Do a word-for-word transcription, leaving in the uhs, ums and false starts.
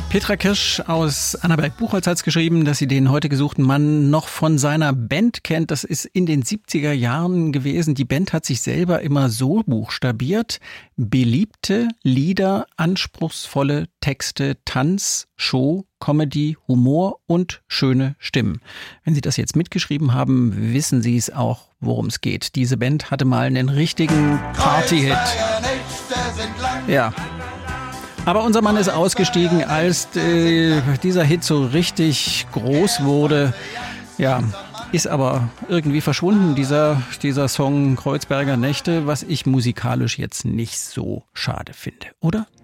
Petra Kirsch aus Annaberg-Buchholz hat's geschrieben, dass sie den heute gesuchten Mann noch von seiner Band kennt. Das ist in den siebziger Jahren gewesen. Die Band hat sich selber immer so buchstabiert: beliebte Lieder, anspruchsvolle Texte, Tanz, Show, Comedy, Humor und schöne Stimmen. Wenn Sie das jetzt mitgeschrieben haben, wissen Sie es auch, worum es geht. Diese Band hatte mal einen richtigen Party-Hit. Ja. Aber unser Mann ist ausgestiegen, als äh, dieser Hit so richtig groß wurde. Ja, ist aber irgendwie verschwunden, dieser, dieser Song Kreuzberger Nächte, was ich musikalisch jetzt nicht so schade finde, oder?